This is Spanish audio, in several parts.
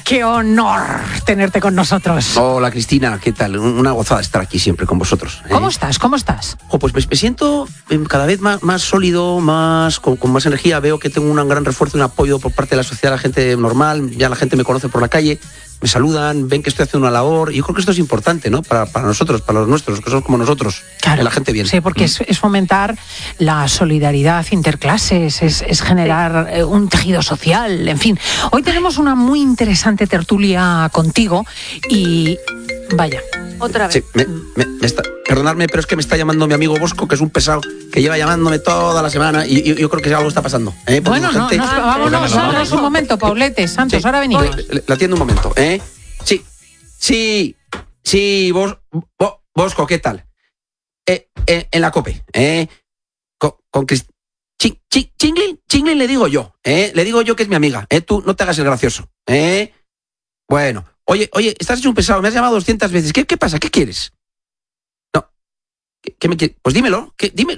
qué honor tenerte con nosotros. Hola, Cristina, ¿qué tal? Una gozada estar aquí siempre con vosotros. ¿Cómo estás? ¿Cómo estás? Pues me siento cada vez más sólido, con más energía. Veo que tengo un gran refuerzo y un apoyo por parte de la sociedad, la gente normal. Ya la gente me conoce por la calle, me saludan, ven que estoy haciendo una labor. Y yo creo que esto es importante, ¿no? Para nosotros, para los nuestros, que somos como nosotros. Claro, la gente bien. Sí, porque es fomentar la solidaridad interclases, es generar un tejido social, en fin. Hoy tenemos una muy interesante tertulia contigo y... Vaya. Otra vez. Sí, perdonadme, pero es que me está llamando mi amigo Bosco, que es un pesado, que lleva llamándome toda la semana y yo creo que algo está pasando. Bueno, vámonos un momento, Paulete, Santos, ahora venimos. La atiendo un momento, ¿eh? Sí, Bosco, ¿qué tal? En la COPE, con Cristina. Chinglin le digo yo, le digo yo que es mi amiga, tú no te hagas el gracioso, Bueno, oye, estás hecho un pesado, me has llamado 200 veces, ¿qué pasa? ¿Qué quieres? No, ¿qué me quieres? Pues dímelo, dime.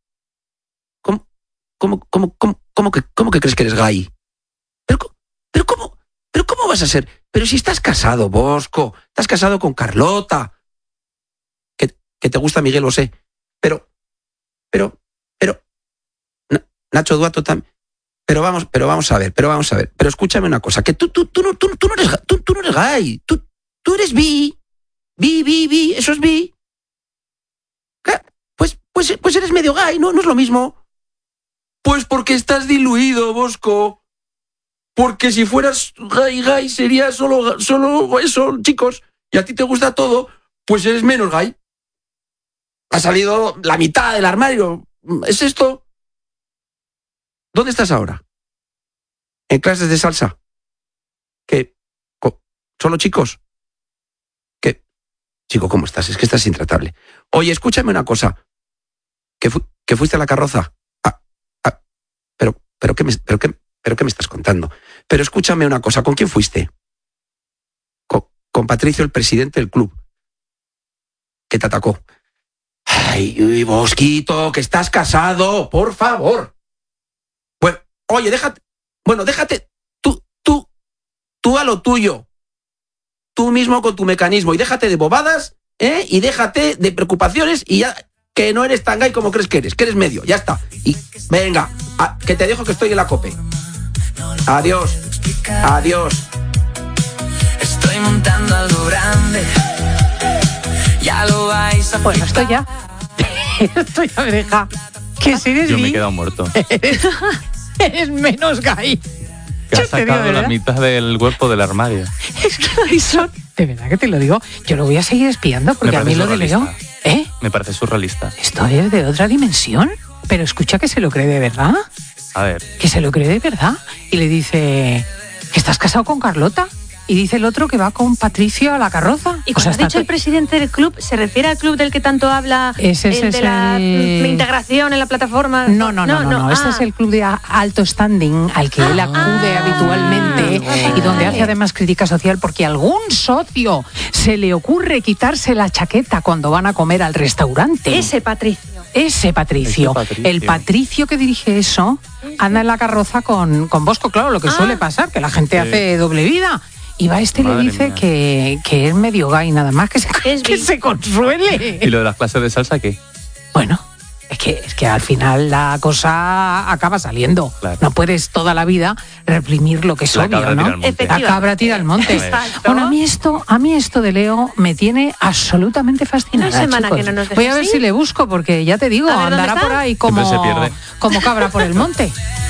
¿Cómo que crees que eres gay? Pero ¿cómo vas a ser? Pero si estás casado, Bosco, estás casado con Carlota. Que te gusta Miguel, lo sé. Pero Nacho Duato también. Pero vamos a ver. Pero escúchame una cosa, que tú no eres gay. Tú eres bi. Eso es bi. Pues eres medio gay, no es lo mismo. Pues porque estás diluido, Bosco. Porque si fueras gay sería solo eso, chicos. Y a ti te gusta todo, pues eres menos gay. Ha salido la mitad del armario. ¿Es esto? ¿Dónde estás ahora? ¿En clases de salsa? ¿Qué? ¿Solo chicos? ¿Qué? Chico, ¿cómo estás? Es que estás intratable. Oye, escúchame una cosa. ¿Que fuiste a la carroza? ¿Pero qué me estás contando? Pero escúchame una cosa. ¿Con quién fuiste? Con Patricio, el presidente del club, que te atacó. Ay, Bosquito, que estás casado, por favor. Bueno, oye, déjate, tú a lo tuyo, tú mismo con tu mecanismo, y déjate de bobadas, y déjate de preocupaciones, y ya, que no eres tan gay como crees que eres medio, ya está. Y venga, que te dejo que estoy en la COPE. Adiós. Estoy montando algo grande. Ya lo vais a... Bueno, estoy ya deja. Que si eres Yo me he bi, quedado muerto. eres menos gay. Que Yo has te digo, sacado de la verdad. mitad del cuerpo del armario. Es que Marisol, de verdad que te lo digo, yo lo voy a seguir espiando porque Me a mí parece lo de Leo, surrealista. Me parece surrealista. esto es de otra dimensión. Pero escucha, que se lo cree de verdad. A ver, Que se lo cree de verdad. Y le dice que estás casado con Carlota. Y dice el otro que va con Patricio a la carroza. Y cuando has dicho el presidente del club, ¿se refiere al club del que tanto habla? Ese el de la integración en la plataforma? No. Este es el club de alto standing al que él acude habitualmente y donde hace además crítica social porque a algún socio se le ocurre quitarse la chaqueta cuando van a comer al restaurante. Ese Patricio. El Patricio que dirige eso anda en la carroza con Bosco, claro, lo que suele pasar, que la gente hace doble vida. Y va y le dice que es medio gay, nada más, que se consuele. ¿y lo de las clases de salsa qué? Bueno, es que al final la cosa acaba saliendo. Claro. No puedes toda la vida reprimir lo que es La obvio, cabra ¿no? tira al monte. La cabra tira al monte. Exacto. Bueno, a mí esto de Leo me tiene absolutamente fascinada. Una semana chicos. que no nos deja Voy a ver así. si le busco, porque ya te digo, A ver, ¿dónde andará está? por ahí Siempre se pierde. como cabra por el monte.